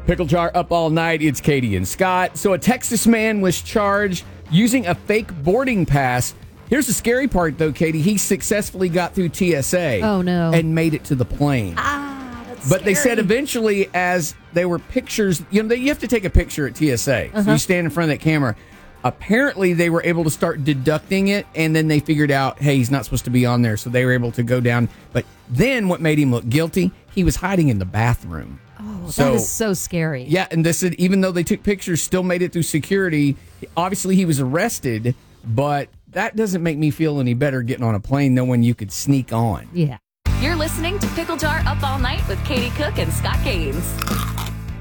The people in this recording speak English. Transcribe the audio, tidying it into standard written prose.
Pickle Jar up all night. It's Katie and Scott. So a Texas man was charged using a fake boarding pass. Here's the scary part, though, Katie. He successfully got through TSA. Oh, no. And made it to the plane. That's But they scary. said eventually, as there were pictures, you have to take a picture at TSA. So you stand in front of that camera. Apparently, they were able to start deducting it, and then they figured out, hey, he's not supposed to be on there. So they were able to go down. But then what made him look guilty? He was hiding in the bathroom. Oh, that is so scary. Yeah, and this, even though they took pictures, still made it through security. Obviously, he was arrested, but that doesn't make me feel any better getting on a plane knowing you could sneak on. Yeah. You're listening to Pickle Jar Up All Night with Katie Cook and Scott Gaines.